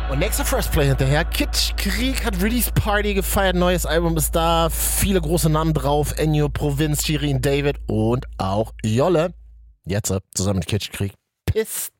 Und nächster First Play hinterher. Kid Krieg hat Release Party gefeiert. Neues Album ist da. Viele große Namen drauf. Ennio, Provinz, Shirin David und auch Jolle. Jetzt zusammen mit Kid Krieg. Pistole.